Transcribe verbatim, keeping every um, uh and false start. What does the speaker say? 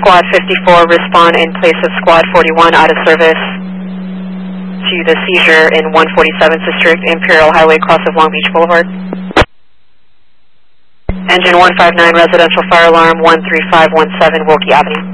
Squad fifty-four, respond in place of Squad forty-one out of service to the seizure in one forty-seventh District, Imperial Highway, cross of Long Beach Boulevard. Engine one five nine, residential fire alarm one three five one seven, Wilkie Avenue.